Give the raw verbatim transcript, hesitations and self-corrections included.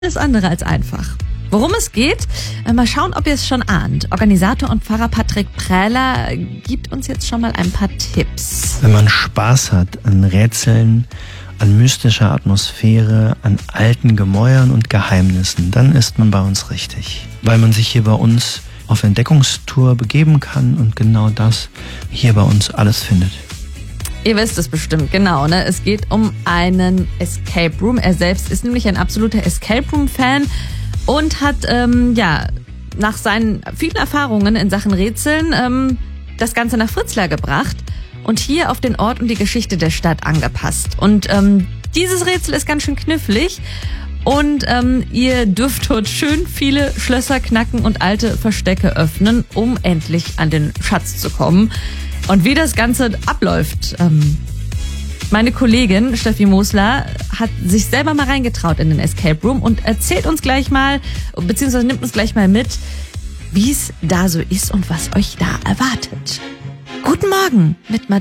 alles andere als einfach. Worum es geht, mal schauen, ob ihr es schon ahnt. Organisator und Pfarrer Patrick Prähler gibt uns jetzt schon mal ein paar Tipps. Wenn man Spaß hat an Rätseln, an mystischer Atmosphäre, an alten Gemäuern und Geheimnissen, dann ist man bei uns richtig. Weil man sich hier bei uns auf Entdeckungstour begeben kann und genau das hier bei uns alles findet. Ihr wisst es bestimmt, genau, ne? Es geht um einen Escape Room. Er selbst ist nämlich ein absoluter Escape Room-Fan und hat, ähm, ja, nach seinen vielen Erfahrungen in Sachen Rätseln ähm, das Ganze nach Fritzlar gebracht und hier auf den Ort und die Geschichte der Stadt angepasst. Und ähm, dieses Rätsel ist ganz schön knifflig und ähm, ihr dürft dort schön viele Schlösser knacken und alte Verstecke öffnen, um endlich an den Schatz zu kommen. Und wie das Ganze abläuft, ähm, meine Kollegin Steffi Mosler hat sich selber mal reingetraut in den Escape Room und erzählt uns gleich mal, beziehungsweise nimmt uns gleich mal mit, wie es da so ist und was euch da erwartet. Guten Morgen mit Matthias.